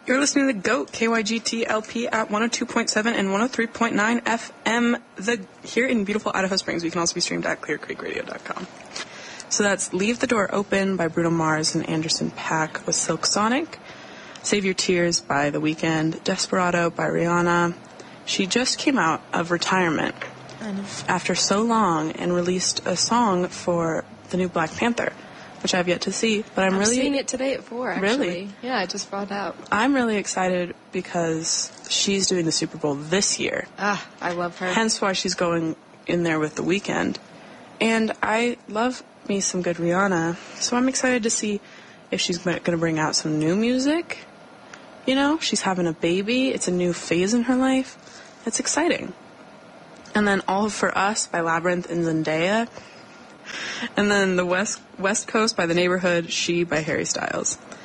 You're listening to The GOAT, KYGT-LP at 102.7 and 103.9 FM here in beautiful Idaho Springs. We can also be streamed at clearcreekradio.com. So that's Leave the Door Open by Bruno Mars and Anderson .Paak with Silk Sonic, Save Your Tears by The Weeknd, Desperado by Rihanna. She just came out of retirement after so long and released a song for the new Black Panther, which I've yet to see, but I'm really seeing it today at 4, actually. Really? Yeah, I just brought it out. I'm really excited because she's doing the Super Bowl this year. I love her. Hence why she's going in there with The Weeknd. And I love me some good Rihanna, so I'm excited to see if she's going to bring out some new music. You know, she's having a baby. It's a new phase in her life. It's exciting. And then All For Us by Labyrinth and Zendaya. And then the West Coast by The Neighborhood, She by Harry Styles.